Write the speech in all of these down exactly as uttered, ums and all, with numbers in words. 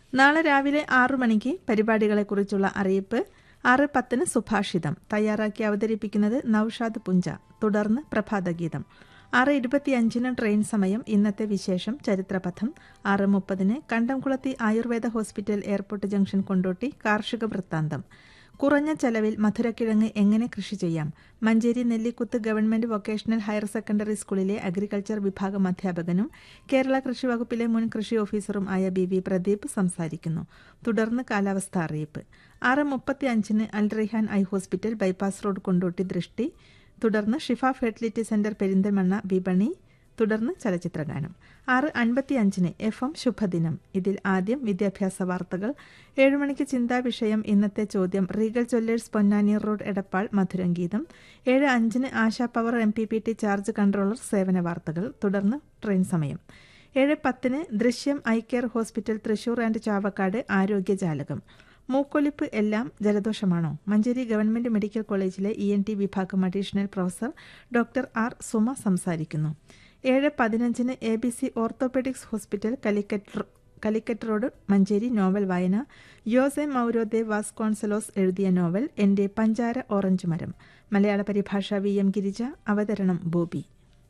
നാളെ രാവിലെ ആറു മണിക്ക് പരിപാടികളെക്കുറിച്ചുള്ള അറിയിപ്പ്. ആറ് പത്തിന് സുഭാഷിതം തയ്യാറാക്കി അവതരിപ്പിക്കുന്നത് നൌഷാദ് പുഞ്ച. തുടർന്ന് പ്രഭാതഗീതം. ആറ് ഇരുപത്തിയഞ്ചിന് ട്രെയിൻ സമയം. ഇന്നത്തെ വിശേഷം ചരിത്രപഥം. ആറ് മുപ്പതിന് കണ്ടംകുളത്തി Ayurveda hospital airport junction Kondotty കാർഷിക വൃത്താന്തം. കുറഞ്ഞ ചെലവിൽ മധുരക്കിഴങ്ങ് എങ്ങനെ കൃഷി ചെയ്യാം? Manjeri Nellikuth government vocational higher secondary സ്കൂളിലെ അഗ്രികൾച്ചർ വിഭാഗം അധ്യാപകനും കേരള കൃഷി വകുപ്പിലെ മുൻ കൃഷി ഓഫീസറും ആയ ബി വി പ്രദീപ് സംസാരിക്കുന്നു. തുടർന്ന് കാലാവസ്ഥാ അറിയിപ്പ്. ആറ് മുപ്പത്തി അഞ്ചിന് അൽ Raihan eye hospital bypass road Kondotty ദൃഷ്ടി. തുടർന്ന് ഷിഫ ഫെർട്ടിലിറ്റി സെന്റർ പെരിന്തൽമണ്ണ വിപണി. തുടർന്ന് ചലച്ചിത്രഗാനം. ആറ് അൻപത്തി അഞ്ചിന് എഫ് എം ശുഭദിനം. ഇതിൽ ആദ്യം വിദ്യാഭ്യാസ വാർത്തകൾ. ഏഴുമണിക്ക് ചിന്താവിഷയം ഇന്നത്തെ ചോദ്യം. Regal Jewellers Ponnani road Edappal മധുരം ഗീതം. ഏഴ് അഞ്ചിന് ASHA power M P P T charge controller സേവന വാർത്തകൾ. തുടർന്ന് ട്രെയിൻ സമയം. ഏഴ് പത്തിന് ദൃശ്യം eye care hospital Thrissur and Chavakkad ആരോഗ്യജാലകം. മൂക്കൊലിപ്പ് എല്ലാം ജലദോഷമാണോ? മഞ്ചേരി ഗവൺമെന്റ് മെഡിക്കൽ കോളേജിലെ ഇ എൻ ടി വിഭാഗം additional professor doctor R Suma സംസാരിക്കുന്നു. ഏഴ് പതിനഞ്ചിന് A B C orthopaedics hospital Calicut Calicut road Manjeri novel വായന. യോസെ മൗരോ ദെ വാസ്കോൺസലോസ് എഴുതിയ നോവൽ എന്റെ പഞ്ചാര ഓറഞ്ച് മരം. മലയാള പരിഭാഷ വി എം ഗിരിജ. അവതരണം ബോബി.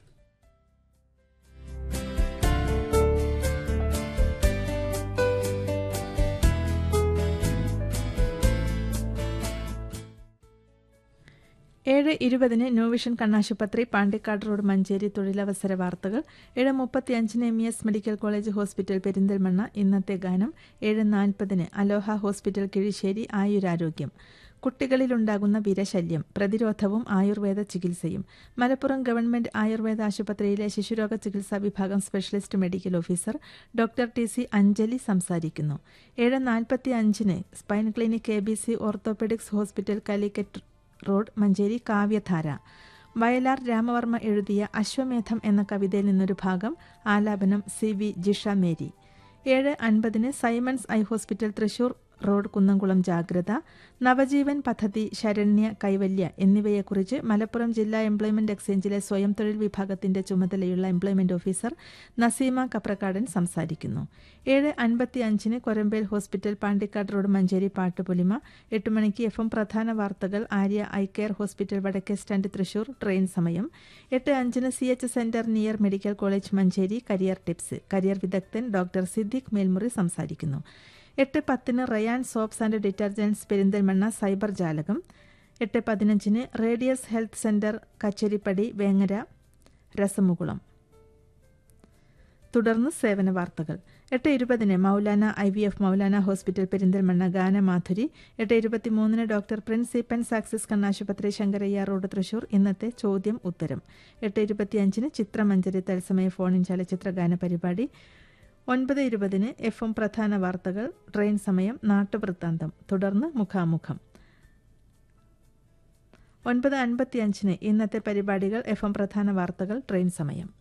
ഏഴ് ഇരുപതിന് ന്യൂ വിഷൻ കണ്ണാശുപത്രി പാണ്ടിക്കാട് റോഡ് മഞ്ചേരി തൊഴിലവസര വാർത്തകൾ. ഏഴ് മുപ്പത്തി അഞ്ചിന് M E S medical college hospital Perinthalmanna ഇന്നത്തെ ഗാനം. ഏഴ് നാൽപ്പതിന് അലോഹ ഹോസ്പിറ്റൽ കിഴിശ്ശേരി ആയുരാരോഗ്യം. കുട്ടികളിലുണ്ടാകുന്ന വിരശല്യം പ്രതിരോധവും ആയുർവേദ ചികിത്സയും. മലപ്പുറം ഗവൺമെന്റ് ആയുർവേദ ആശുപത്രിയിലെ ശിശുരോഗ ചികിത്സാ വിഭാഗം specialist medical officer doctor T C Anjali സംസാരിക്കുന്നു. ഏഴ് നാൽപ്പത്തി അഞ്ചിന് spine clinic A B C orthopaedics hospital Calicut road Manjeri കാവ്യധാര. വയലാർ രാമവർമ്മ എഴുതിയ അശ്വമേധം എന്ന കവിതയിൽ നിന്നൊരു ഭാഗം. ആലാപനം സി വി ജിഷ മേരി. ഏഴ് അൻപതിന് Symons eye hospital Thrissur road Kunnamkulam ജാഗ്രത. നവജീവൻ പദ്ധതി, ശരണ്യ, കൈവല്യ എന്നിവയെക്കുറിച്ച് മലപ്പുറം ജില്ലാ എംപ്ലോയ്മെന്റ് എക്സ്ചേഞ്ചിലെ സ്വയം തൊഴിൽ വിഭാഗത്തിന്റെ ചുമതലയുള്ള എംപ്ലോയ്മെന്റ് ഓഫീസർ നസീമ കപ്രക്കാടൻ സംസാരിക്കുന്നു. ഏഴ് അൻപത്തി അഞ്ചിന് കൊരമ്പേൽ ഹോസ്പിറ്റൽ പാണ്ടിക്കാട് റോഡ് മഞ്ചേരി പാട്ടുപൊലിമ. എട്ട് മണിക്ക് എഫ് എം പ്രധാന വാർത്തകൾ. ആര്യ ഐ കെയർ ഹോസ്പിറ്റൽ വടക്കേ സ്റ്റാൻഡ് തൃശൂർ ട്രെയിൻ സമയം. എട്ട് അഞ്ചിന് C H centre near medical college Manjeri career tips. Career വിദഗ്ധൻ ഡോക്ടർ സിദ്ദിഖ് മേൽമുറി സംസാരിക്കുന്നു. എട്ട് പത്തിന് Ryan soaps and detergents Perinthalmanna cyber ജാലകം. എട്ട് പതിനഞ്ചിന് radius health centre Kacheripadi Vengara രസമുകുളം. തുടർന്ന് സേവന വാർത്തകൾ. എട്ട് ഇരുപതിന് Maulana I V F Maulana hospital Perinthalmanna ഗാനമാധുരി. എട്ട് ഇരുപത്തി മൂന്നിന് ഡോക്ടർ പ്രിൻസ് സീപ്പൻസ് ആക്സിസ് കണ്ണാശുപത്രി ശങ്കരയ്യ റോഡ് തൃശൂർ ഇന്നത്തെ ചോദ്യം ഉത്തരം. എട്ട് ഇരുപത്തിയഞ്ചിന് ചിത്രമഞ്ജരി തത്സമയ ഫോണിൻ ചലച്ചിത്ര ഗാന പരിപാടി. ഒൻപത് ഇരുപതിന് എഫ് എം പ്രധാന വാർത്തകൾ. ട്രെയിൻ സമയം. നാട്ടുവൃത്താന്തം. തുടർന്ന് മുഖാമുഖം. ഒൻപത് അൻപത്തിയഞ്ചിന് ഇന്നത്തെ പരിപാടികൾ. എഫ് എം പ്രധാന വാർത്തകൾ. ട്രെയിൻ സമയം.